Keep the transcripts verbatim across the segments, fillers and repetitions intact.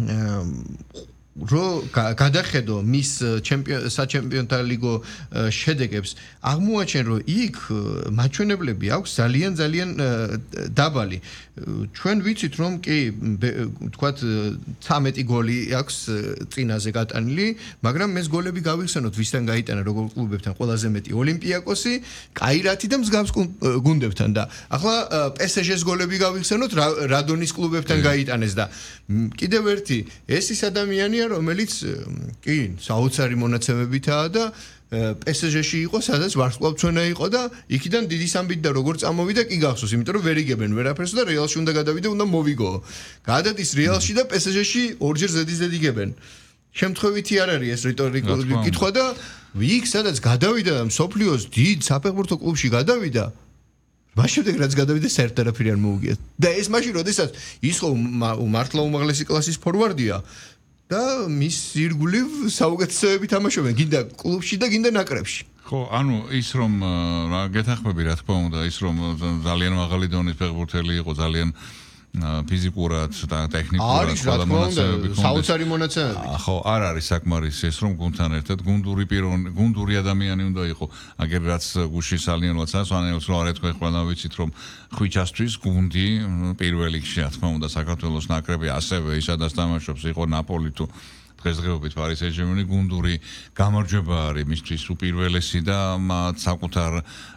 რო გადახედო მის საჩემპიონთა ლიგო შედეგებს აღმოაჩენ რომ იქ მაჩვენებლები აქვს ძალიან ძალიან დაბალი ჩვენ ვიცით რომ კი თქვათ ცამეტი გოლი აქვს წინაზე გატანილი მაგრამ ეს გოლები გავიხსენოთ ვისთან გაიტანა როგორ კლუბებთან ყველაზე მეტი ოლიმპიაკოსი კაირათი და მსგავს გუნდებთან და ახლა პესეჟეს გოლები გავიხსენოთ რადონის კლუბებთან გაიტანეს და კიდევ ერთი ეს ის ადამიანი რომელიც კი საოცარი მონაცემებითაა და პესეჟეში იყო, სადაც ვარსკვლავთმცვენა იყო და იქიდან დიდი სამბით და როგორ წამოვიდა კი გახსოვს, იმიტომ რომ ვერ იგებენ ვერაფერს და რეალში უნდა გადავიდა, უნდა მოვიგოო. გადადის რეალში და პესეჟეში ორჯერ ზედიზედ იგებენ. შემთხვევითი არ არის ეს რიტორიკული კითხვა და იქ სადაც გადავიდა და მსოფლიოს დიდ საფეხბურთო კლუბში გადავიდა მას შემდეგ რაც გადავიდა საერთოდ არაფერი არ მოუგია. და ეს მაშინ როდესაც ის ხო მართლა უმაღლესი კლასის ფორვარდია და მის ირგვლივ საუკეთესოები თამაშობენ, გინდა კლუბში და გინდა ნაკრებში. ხო, ანუ ის რომ რა გეთახმები რა თქმა უნდა, ის რომ ძალიან მაღალი დონის ფეხბურთელი იყო, ძალიან ფიზიკურად და ტექნიკურად ყველა მონაცემები ჰქონდა. საოცარი მონაცემები. ხო, არ არის საკმარისი ეს რომ გუნდთან ერთად გუნდური პიროვნ გუნდური ადამიანი უნდა იყო. აგერ რაც გუში სალიანოც ასვანელს რო არ ეთქვე ყველა ვიცით რომ ხვიჩასთვის გუნდი პირველ რიგში რა თქმა უნდა საქართველოს ნაკრები ასევე ისადაც თამაშობს იყო ნაპოლი თუ დღესდღეობით პარი სენ-ჟერმენი გუნდური გამარჯვება არის მისთვის უპირველესი და საკუთარ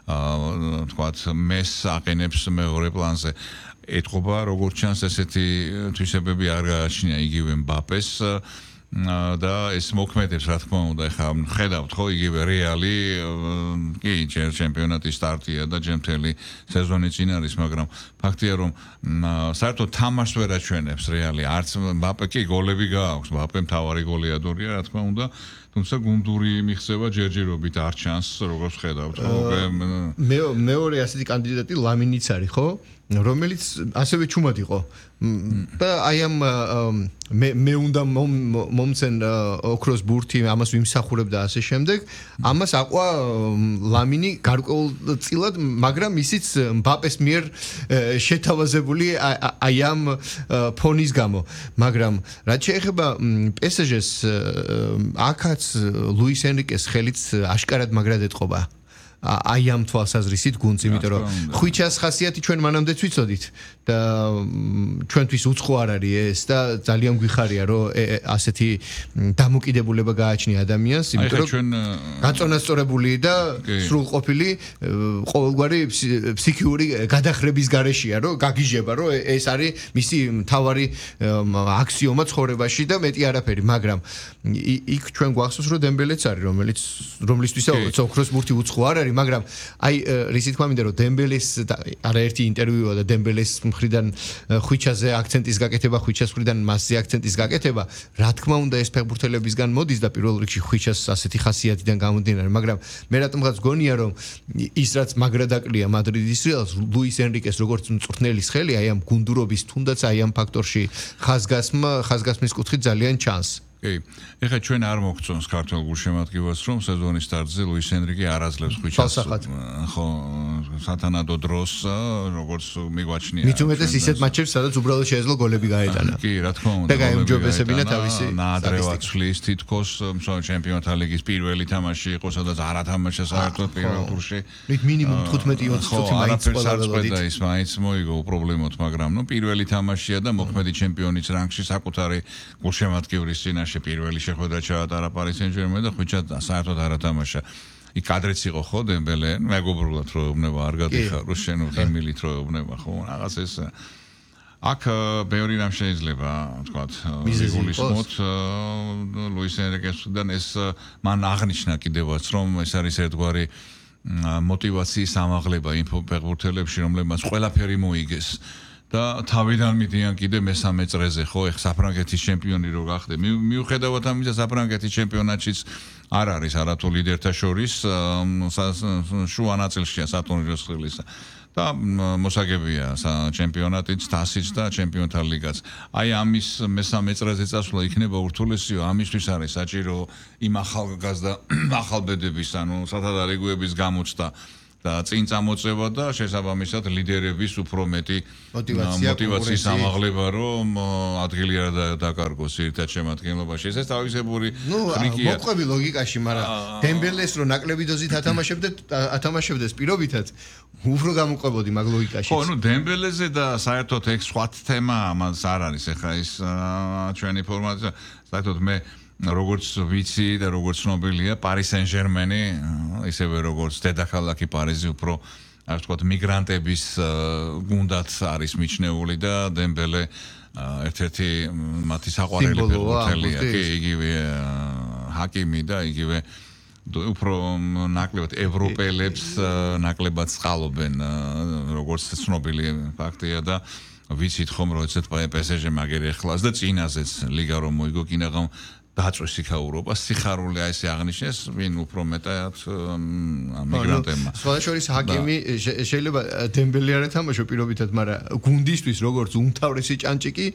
თქვათ მეს აყენებს მეორე პლანზე. ეთყობა როგორც ჩანს ესეთი თვისებები არ გააჩნია იგივე მბაპეს და ეს მოქმედებს რა თქმა უნდა ხა ხედავთ ხო იგივე რეალი კი ჩემპიონატის სტარტია და ჩემთელი სეზონი წინ არის მაგრამ ფაქტია რომ საერთოდ თამაშს ვერ აჩვენებს რეალი არც მბაპე კი გოლები გააქვს მბაპე მთავარი გოლიადორია რა თქმა უნდა თუმცა გუნდური მიღწევა ჯერჯერობით არ ჩანს როგორც ხედავთ ხო მე მეორე ასეთი კანდიდატი ლამინიც არის ხო რომელიც ასევე ჩუმად იყო და აი ამ მე მე უნდა მომცენ ოქროს ბურთი ამას ვიმსახურებ და ასე შემდეგ ამას აყვა ლამინი გარკვეულწილად მაგრამ ისიც მბაპეს მიერ შეთავაზებული აი ამ ფონის გამო მაგრამ რაც შეეხება პესეჟეს აქაც ლუის ენრიკეს ხელით აშკარად მაგრად ეთყობა აი ამ თვალსაზრისით გუნდს, იმიტომ რომ ხვიჩას ხასიათი ჩვენ მანამდეც ვიცოდით და ჩვენთვის უცხო არ არის ეს და ძალიან გვიხარია რომ ასეთი დამოკიდებულება გააჩნია ადამიანს, იმიტომ რომ ჩვენ გაწონასწორებული და სრულყოფილი ყოველგვარი ფსიქიური გადახრების გარეშეა, რომ გაგიჟება, რომ ეს არის მისი მთავარი აქსიომა ცხოვრებაში და მეტი არაფერი, მაგრამ იქ ჩვენ გვახსოვს რომ დემბელეც არის, რომელიც რომლისთვისაც ოქროს ბურთი უცხო არ არის მაგრამ აი რისი თქვა მინდა რომ დემბელეს არაერთი ინტერვიუა და დემბელეს მხრიდან ხვიჩაზე აქცენტის გაკეთება ხვიჩას მხრიდან მასზე აქცენტის გაკეთება რა თქმა უნდა ეს ფეხბურთელებისგან მოდის და პირველ რიგში ხვიჩას ასეთი ხასიათიდან გამომდინარე მაგრამ მე რატომღაც გონია რომ ის რაც მაგრად აკლია მადრიდის რეალს ლუის ენრიკეს როგორც მწვრთნელის ხელი აი ამ გუნდურობის თუნდაც აი ამ ფაქტორში ხაზგასმა ხაზგასმის კუთხით ძალიან ჩანს კი, ეხლა ჩვენ არ მოგწონს ქართულ გულშემატკივარს, რომ სეზონის სტარტზე ლუის ენრიკე არ აძლევს ხვიჩას. ხო, სათანადო დროს, როგორც მიგვაჩნია. მით უმეტეს ისეთ მატჩებს, სადაც უბრალოდ შეეძლო გოლები გაეტანა. კი, რა თქმა უნდა. და გაიუმჯობესებინა თავისი ნაადრევად ცვლის თითქოს ჩემპიონთა ლიგის პირველი თამაში იყო, სადაც არ ათამაშა საერთოდ პირველ ტურში. მით მინიმუმ თხუთმეტი ოცი წუთი მაინც ყველაფერს და ის მაინც მოიგო უპრობლემოდ, მაგრამ ნუ პირველი თამაშია და მოქმედი ჩემპიონის რანგში საკუთარი გულშემატკივრის წინაშე პირველი შეხვედრა ჩაატარა პარი სენ-ჟერმენი და ხვიჩა საერთოდ არ ათამაშა. იქ კადრიც იყო ხო დემბელე, მეგობრულად რო ეუბნება არ გადიხარო შენ ღიმილით რო ეუბნება ხო რაღაც ეს აქ ბევრი რამ შეიძლება თქვათ მიზეზულისმოთ ლუის ენრიკესთან ეს მან აღნიშნა კიდევაც რომ ეს არის ერთგვარი მოტივაციის ამაღლება იმ ფეხბურთელებში რომლებმაც ყველაფერი მოიგეს და თავიდან მიდიან კიდე მესამე წრეზე ხო ეხ საფრანგეთის ჩემპიონი რო გახდე მიუხედავად ამისა საფრანგეთის ჩემპიონატშიც არ არის არათუ ლიდერთა შორის შუა ნაწილშია სატურნირო სხილისა და მოსაგებია ჩემპიონატიც თასიც და ჩემპიონთა ლიგაც აი ამის მესამე წრეზე წასვლა იქნება ურთულესიო ამისთვის არის საჭირო იმ ახალგაზრდა ახალბედების ანუ სათადარიგოების გამოცდა და წინ წამოწევა და შესაბამისად ლიდერების უფრო მეტი მოტივაციის ამაღლება რომ ადგილი არ დაკარგოს ერთად შემადგენლობაში. ეს თავისებური ხრიკია. მოყვები ლოგიკაში, მაგრამ დემბელეს რო ნაკლები დოზით ათამაშებდეთ, ათამაშებდეს პირობითად უფრო გამოყვებოდი მაგ ლოგიკაში. ხო, ნუ დემბელეზე და საერთოდ ეგ სხვა თემა ამას არ არის ახლა ის ჩვენი ფორმატი. საერთოდ მე როგორც ვიცი და როგორც ცნობილია, Paris Saint-Germain-ი, ისევე როგორც დედაქალაქი პარიზი უფრო ასე ვთქვათ, მიგრანტების გუნდად არის მიჩნეული და დემბელე ერთ-ერთი მათი საყვარელი ფეხბურთელია. კი, იგივე ჰაკიმი და იგივე უფრო ნაკლებად ევროპელებს ნაკლებად წყალობენ, როგორც ცნობილი ფაქტია და ვიცით ხომ, რომ ეცეთ პე ეს ჟე მაგერი ახლავს და წინაზეც ლიგა რომ მოიგო კინაღამ დაწვეს იქაურობა, სიხარული აი ესე აღნიშნეს, ვინ უფრო მეტად მიგრანტებმა. სხვა შორის ჰაკიმი შეიძლება დემბელი არ ეთამაშო პირობითად, მაგრამ გუნდისთვის როგორც უმთავრესი ჭანჭიკი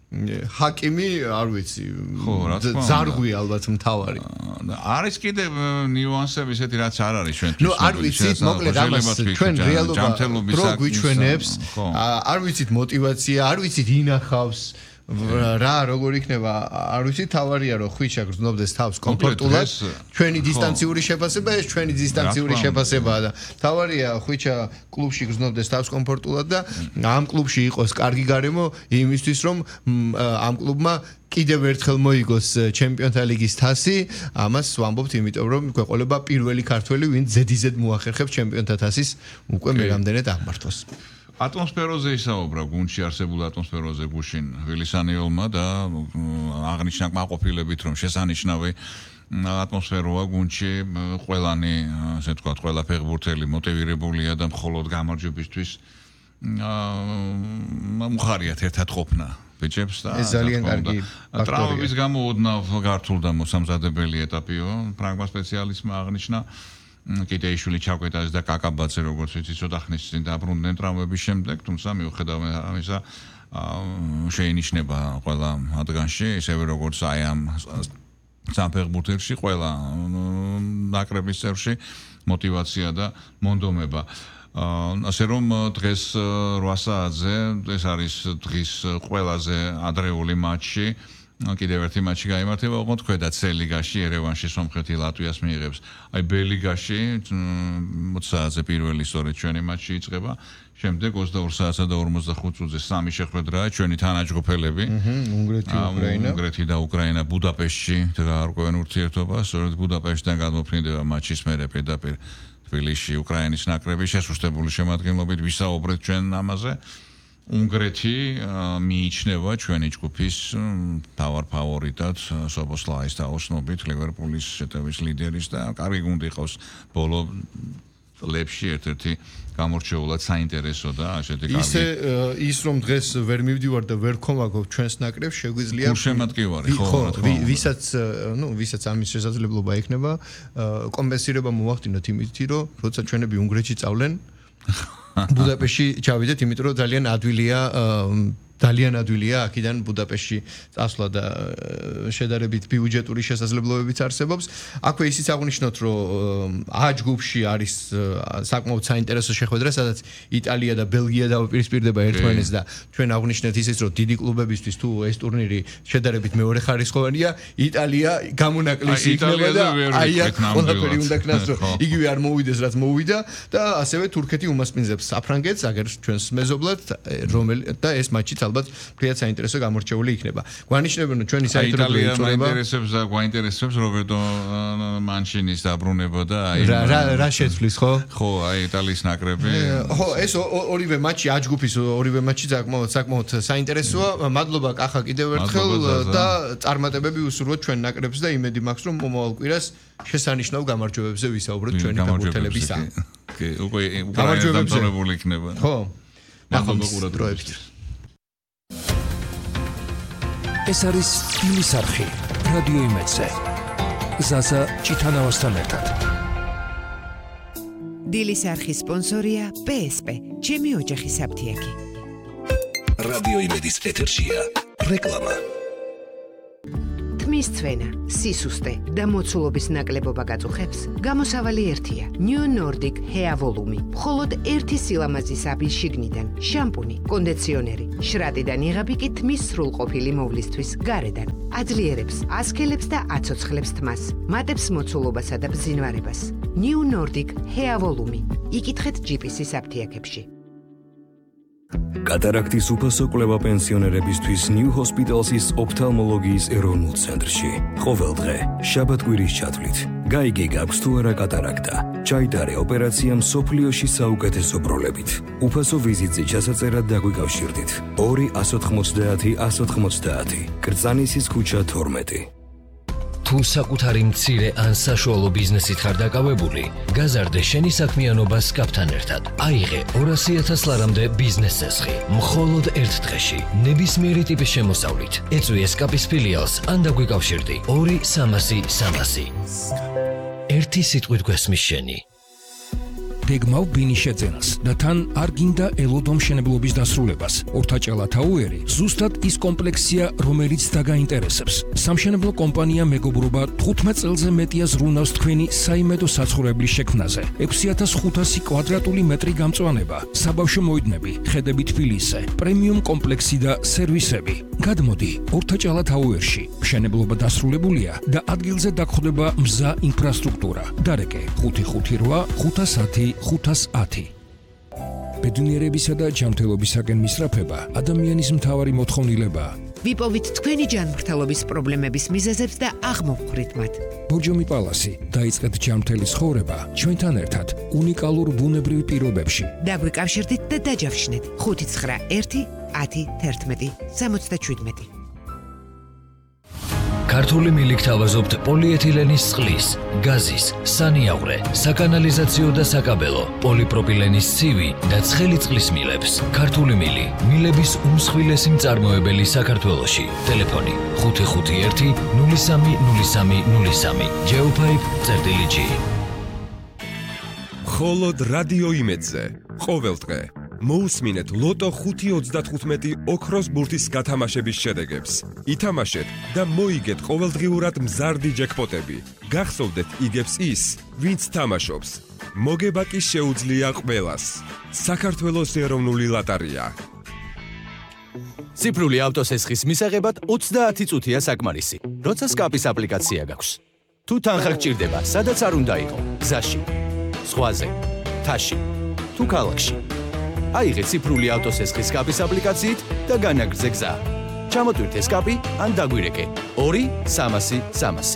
ჰაკიმი არ ვიცი. ხო, რა თქმა უნდა. ზარღვი ალბათ მთავარი. არის კიდე ნიუანსები ისეთი რაც არ არის ჩვენთვის. ნუ არ ვიცით, მოკლედ ამას ჩვენ რეალობა რო გვიჩვენებს, არ ვიცით мотиваცია, არ ვიცით ინახავს რა როგორ იქნება არ ვიცი თავარია რომ ხვიჩა გრძნობდეს თავს კომფორტულად ჩვენი დისტანციური შეფასება ეს ჩვენი დისტანციური შეფასებაა და თავარია ხვიჩა კლუბში გრძნობდეს თავს კომფორტულად და ამ კლუბში იყოს კარგი გარემო იმისთვის რომ ამ კლუბმა კიდევ ერთხელ მოიგოს ჩემპიონთა ლიგის თასი ამას ვამბობთ იმიტომ რომ გვეყოლება პირველი ქართველი ვინც ზედიზედ მოახერხებს ჩემპიონთა თასის უკვე მე რამდენად აღმართოს ატმოსფეროზე ისაუბრა გუნდში არსებულ ატმოსფეროზე გუშინ ვილისანიოლმა და აღნიშნა კმაყოფილებით რომ შესანიშნავი ატმოსფეროა გუნდში ყველანი ასე ვთქვათ ყველა ფეხბურთელი მოტივირებულია და მხოლოდ გამარჯვებისთვის მხარიათ ერთად ყოფნა ბიჭებს და ეს ძალიან კარგი ფაქტორია ტრავმის გამო ოდნავ გართულდა მოსამზადებელი ეტაპიო ფრანგმა სპეციალისტმა აღნიშნა კიდეიშვილი ჩაკვეტას და კაკაბაძე როგორც ვიცი ცოტა ხნის წინ დაბრუნდნენ ტრავმების შემდეგ თუმცა მიუხედავად ამისა შეინიშნება ყველა ადგანში ისევე როგორც აი ამ სამფეხბურთელში ყველა ნაკრების წევრში мотиваცია და მონდომება ასე რომ დღეს რვა საათზე ეს არის დღის ყველაზე ადრეული მატჩი კიდევ ერთი მატჩი გაიმართება, ოღონდ ქვედა C ლიგაში ერევანში სომხეთი ლატვიას მიიღებს. აი B ლიგაში ოცი საათზე პირველი სწორედ ჩვენი მატჩი იწყება. შემდეგ ოცდაორ საათსა და ორმოცდახუთ წუთზე სამი შეხვედრაა ჩვენი თანაჯგუფელები. უნგრეთი, უკრაინა. უნგრეთი და უკრაინა ბუდაპეშტში გაარკვევენ ურთიერთობას, სწორედ ბუდაპეშტიდან გადმოფრინდება მატჩის მერე პირდაპირ თბილისში უკრაინის ნაკრები შესუსტებული შემადგენლობით ვისაუბრეთ ჩვენ ამაზე. უნგრეთი მიიჩნევა ჩვენი ჯგუფის თავარ ფავორიტად სობოსლაის დაოსნობით ლივერპულის შეტევის ლიდერის და კარგი გუნდი ყავს ბოლო წლებში ერთ-ერთი გამორჩეულად საინტერესო და ასეთი კარგი ისე ის რომ დღეს ვერ მივდივარ და ვერ ხომაგობ ჩვენს ნაკრებს შეგვიძლია გულშემატკივარი ხო ხო ვისაც ნუ ვისაც ამის შესაძლებლობა ექნება კომპენსირება მოვახდინოთ იმითი რომ როცა ჩვენები უნგრეთში წავლენ ბუდაპეშტში ჩავიდეთ, იმიტომ რომ ძალიან ადვილია ძალიან ადვილია აქედან ბუდაპეშტში წასვლა და შედარებით ბიუჯეტური შესაძლებლობებიც არსებობს. აქვე ისიც აღნიშნოთ, რომ A ჯგუფში არის საკმაოდ საინტერესო შეხვედრა, სადაც იტალია და ბელგია დაუპირისპირდება ერთმანეთს და ჩვენ აღნიშნეთ ისიც, რომ დიდი კლუბებისთვის თუ ეს ტურნირი შედარებით მეორეხარისხოვანია, იტალია გამონაკლისი იქნება და აი აქ ყველაფერი უნდა ქნას, რომ იგივე არ მოუვიდეს, რაც მოუვიდა და ასევე თურქეთი უმასპინძლებს საფრანგეთს, აგერ ჩვენს მეზობლად, რომელი და ეს მატჩიც ალბათ ფრიად საინტერესო გამორჩეული იქნება. გვანიშნებენ რომ ჩვენი საერთოდ იტალია ინტერესებს და გვაინტერესებს რობერტო მანჩინის დაბრუნება და აი რა რა შეცვლის ხო? ხო, აი იტალიის ნაკრები. ხო, ეს ორივე მატჩი A ჯგუფის ორივე მატჩი საკმაოდ საკმაოდ საინტერესოა. მადლობა კახა კიდევ ერთხელ და წარმატებები უსურვოთ ჩვენ ნაკრებს და იმედი მაქვს რომ მომავალ კვირას შესანიშნავ გამარჯვებებზე ვისაუბროთ ჩვენი ფეხბურთელებისა. კი, უკვე უკრაინა დამთავრებული იქნება. ხო. მადლობა ყურადღებისთვის. ეს არის დილის არხი რადიო იმედზე ზაზა ჭიტანავასთან ერთად დილის არხის სპონსორია პე ეს პე ჩემი ოჯახის აფთიაქი რადიო იმედის ეთერშია რეკლამა სუნის ცვენა, სისუსტე და მოცულობის ნაკლებობა გაწუხებს, გამოსავალი ერთია. New Nordic Hair Volume. მხოლოდ ერთი სილამაზის აბის შიგნიდან, შამპუნი, კონდიციონერი, შრატიდან იღები კი თმის სრულყოფილი მოვლისთვის გარედან. აძლიერებს, ასქელებს და აცოცხლებს თმას, მატებს მოცულობასა და ბზინვარებას. New Nordic Hair Volume. იკითხეთ ჯიპისის აფთიაქებში. კატარაქტის უფასო კვლევა პენსიონერებისთვის New Hospital's ოფთალმოლოგიის ეროვნულ ცენტრში. ყოველდღე, შაბათ-კვირის ჩათვლით. გაიგე გაქვს თუ არა კატარაქტა. ჩაიტარე ოპერაცია მსოფლიოში საუკეთესო პროლებით. უფასო ვიზიტზე ჩასაწერად დაგვიკავშირდით. ორი ათას ოცდაათი ათას ოცდაათი. კრწანისის ქუჩა თორმეტი. თუ საკუთარი მცირე ან საშუალო ბიზნესით ხარ დაკავებული, გაზარდე შენი საქმიანობა სკაპთან ერთად. აიღე ორასი ათას ლარამდე ბიზნეს წესხი, მხოლოდ ერთ დღეში, ნებისმიერი ტიპის შემოსავლით. ეწვი სკაპის ფილიალს ან დაგვიკავშირდი ორი სამასი სამასი. ერთი სიტყვით გვესმის შენი. გეგმავ ბინის შეძენას და თან არ გინდა ელოდო მშენებლობის დასრულებას. ორთაჭალა თაუერი ზუსტად ის კომპლექსია, რომელიც დაგაინტერესებს. სამშენებლო კომპანია მეგობრობა თხუთმეტ წელზე მეტია ზრუნავს თქვენი საიმედო საცხოვრებლის შექმნაზე. ექვსი ათას ხუთასი კვადრატული მეტრი გამწვანება, საბავშვო მოედნები, ხედები თბილისზე, პრემიუმ კომპლექსი და სერვისები. გადმოდი ორთაჭალა თაუერში. მშენებლობა დასრულებულია და ადგილზე დაგხვდება მზა ინფრასტრუქტურა. დარეკე ხუთი ხუთი რვა ხუთას ათი ხუთას ათი. ბედნიერებისა და ჯანმრთელობისაკენ მისწრაფება ადამიანის მთავარი მოთხოვნილებაა. ვიპოვით თქვენი ჯანმრთელობის პრობლემების მიზეზებს და აღმოვხვრით მათ. ბორჯომი პალასი, დაიწყეთ ჯანმრთელი ცხოვრება ჩვენთან ერთად უნიკალურ ბუნებრივ პირობებში. დაგვიკავშირდით და დაჯავშნეთ ხუთი ცხრა ერთი ათი თერთმეტი სამოცდაშვიდმეტი. ქართული მილი გთავაზობთ პოლიეთილენის წყლის, გაზის, სანიავრე, საკანალიზაციო და საკაბელო, პოლიპროპილენის ცივი და ცხელი წყლის მილებს. ქართული მილი, მილების უმსხვილესი მწარმოებელი საქართველოში. ტელეფონი ხუთი ხუთი ერთი ნული სამი ნული სამი ნული სამი. Geopipe წერტილი G. მხოლოდ რადიო იმედზე ყოველდღე მოусმინეთ ლოტო ხუთი ოცდათხუთმეტი ოქროს ბურთის გათამაშების შედეგებს. ითამაშეთ და მოიგეთ ყოველდღიურად მზარდი ჯეკპოტები. გახსოვდეთ იგებს ის, ვინც თამაშობს. მოგება კი შეუძლია ყველას. საქართველოს ეროვნული ლოტარია. ციფრული ავტოსესხის მისაღებად ოცდაათი წუთია საკმარისი. როცა სკაპის აპლიკაცია გაქვს. თუ თანხა გჭირდება, სადაც არ უნდა იყო, გზაში, ზღვაზე, თაში, თუ ქალაქში. აიღე ციფრული ავტოსესხის სკაპის აპლიკაციით და განაგრძე გზა. ჩამოტვირთე სკაპი ან დაგვირეკე ორი სამასი სამასი.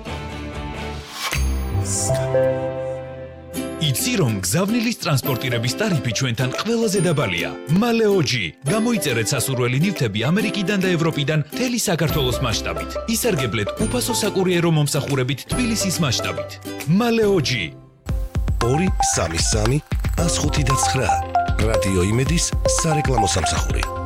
იცი რომ გზავნილის ტრანსპორტირების ტარიფი ჩვენთან ყველაზე დაბალია. მალეოჯი. გამოიწერეთ სასურველი ნივთები ამერიკიდან და ევროპიდან მთელი საქართველოს მასშტაბით. ისარგებლეთ უფასო საკურიერო მომსახურებით თბილისის მასშტაბით. მალეოჯი. ორი სამი სამი ათს ხუთი და ცხრა. რადიო იმედის სარეკლამო სამსახური.